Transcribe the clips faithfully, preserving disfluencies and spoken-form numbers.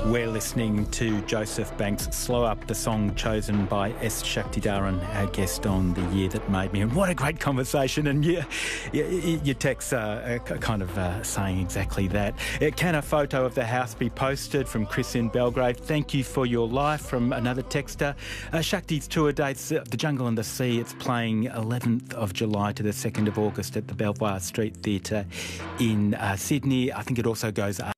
We're listening to Joseph Banks' Slow Up, the song chosen by S. Shaktidaran, our guest on The Year That Made Me. And what a great conversation. And yeah, your texts are kind of uh, saying exactly that. Can a photo of the house be posted? From Chris in Belgrave. Thank you for your life. From another texter. Uh, Shakti's tour dates, uh, The Jungle and the Sea. It's playing eleventh of July to the second of August at the Belvoir Street Theatre in uh, Sydney. I think it also goes up.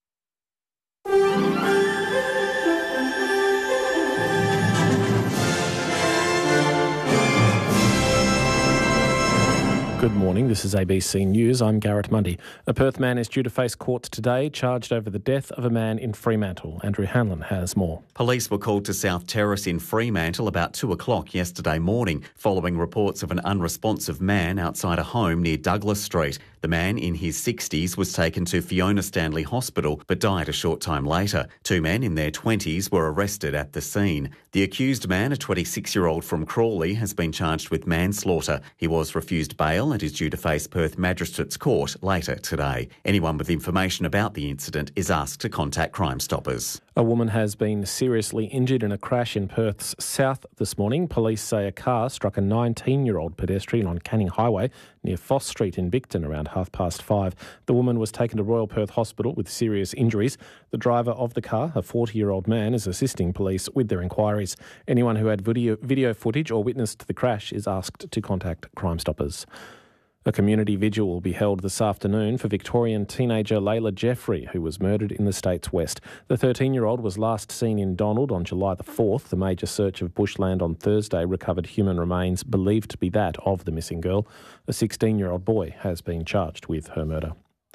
Good morning, this is A B C News. I'm Garrett Mundy. A Perth man is due to face court today, charged over the death of a man in Fremantle. Andrew Hanlon has more. Police were called to South Terrace in Fremantle about two o'clock yesterday morning, following reports of an unresponsive man outside a home near Douglas Street. The man in his sixties was taken to Fiona Stanley Hospital but died a short time later. Two men in their twenties were arrested at the scene. The accused man, a twenty-six-year-old from Crawley, has been charged with manslaughter. He was refused bail and is due to face Perth Magistrates Court later today. Anyone with information about the incident is asked to contact Crime Stoppers. A woman has been seriously injured in a crash in Perth's south this morning. Police say a car struck a nineteen-year-old pedestrian on Canning Highway near Foss Street in Bicton around half past five. The woman was taken to Royal Perth Hospital with serious injuries. The driver of the car, a forty-year-old man, is assisting police with their inquiries. Anyone who had video, video footage or witnessed the crash is asked to contact Crime Stoppers. A community vigil will be held this afternoon for Victorian teenager Layla Jeffrey, who was murdered in the state's west. The thirteen-year-old was last seen in Donald on July the fourth. The major search of bushland on Thursday recovered human remains believed to be that of the missing girl. A sixteen-year-old boy has been charged with her murder.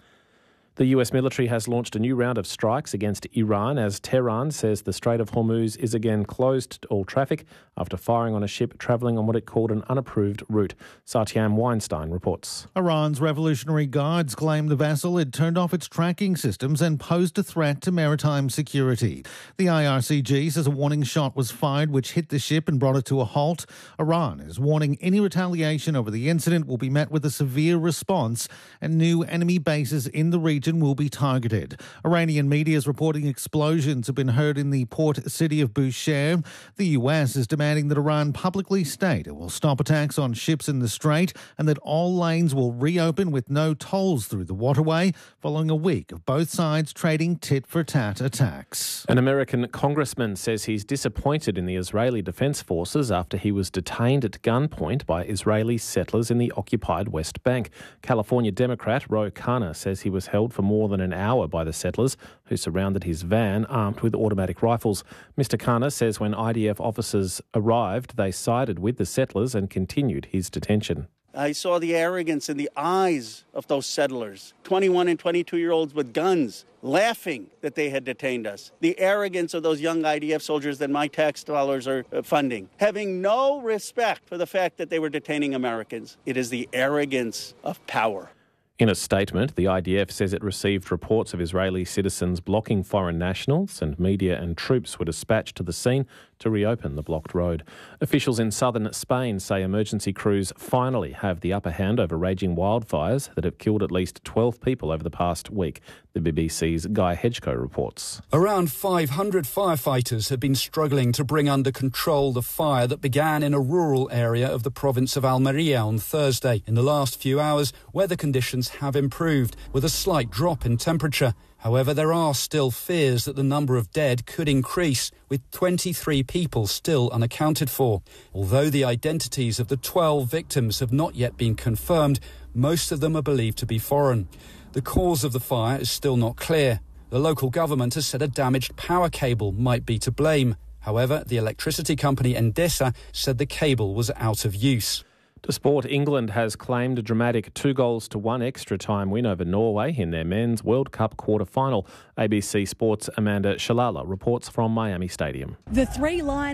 The U S military has launched a new round of strikes against Iran as Tehran says the Strait of Hormuz is again closed to all traffic after firing on a ship travelling on what it called an unapproved route. Satyam Weinstein reports. Iran's Revolutionary Guards claim the vessel had turned off its tracking systems and posed a threat to maritime security. The I R C G says a warning shot was fired which hit the ship and brought it to a halt. Iran is warning any retaliation over the incident will be met with a severe response and new enemy bases in the region will be targeted. Iranian media is reporting explosions have been heard in the port city of Bushehr. The U S is demanding that Iran publicly state it will stop attacks on ships in the strait and that all lanes will reopen with no tolls through the waterway following a week of both sides trading tit-for-tat attacks. An American congressman says he's disappointed in the Israeli Defense Forces after he was detained at gunpoint by Israeli settlers in the occupied West Bank. California Democrat Ro Khanna says he was held for more than an hour by the settlers who surrounded his van armed with automatic rifles. Mister Khanna says when I D F officers arrived, they sided with the settlers and continued his detention. I saw the arrogance in the eyes of those settlers, twenty-one and twenty-two-year-olds with guns, laughing that they had detained us. The arrogance of those young I D F soldiers that my tax dollars are funding, having no respect for the fact that they were detaining Americans. It is the arrogance of power. In a statement, the I D F says it received reports of Israeli citizens blocking foreign nationals, and media and troops were dispatched to the scene to reopen the blocked road. Officials in southern Spain say emergency crews finally have the upper hand over raging wildfires that have killed at least twelve people over the past week. The B B C's Guy Hedgecoe reports. Around five hundred firefighters have been struggling to bring under control the fire that began in a rural area of the province of Almeria on Thursday. In the last few hours, weather conditions have improved, with a slight drop in temperature. However, there are still fears that the number of dead could increase, with twenty-three people still unaccounted for. Although the identities of the twelve victims have not yet been confirmed, most of them are believed to be foreign. The cause of the fire is still not clear. The local government has said a damaged power cable might be to blame. However, the electricity company Endesa said the cable was out of use. To sport, England has claimed a dramatic two goals to one extra time win over Norway in their men's World Cup quarter-final. A B C Sports' Amanda Shalala reports from Miami Stadium. The three line